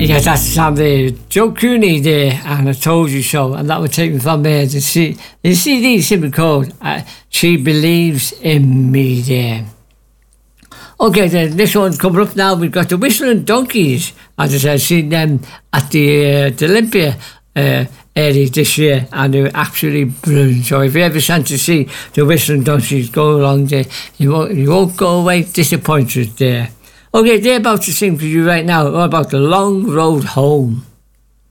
Yeah, that's Sam there. Joe Cooney there, and I Told You So, and that would take me from there to see the CD simply called She Believes in Me there. Okay, then this one's coming up now. We've got the Whistling Donkeys. As I said, seen them at the Olympia early this year, and they were absolutely brilliant. So if you ever chance to see the Whistling Donkeys, go along there. You won't go away disappointed there. Okay, they're about to sing for you right now about The Long Road Home.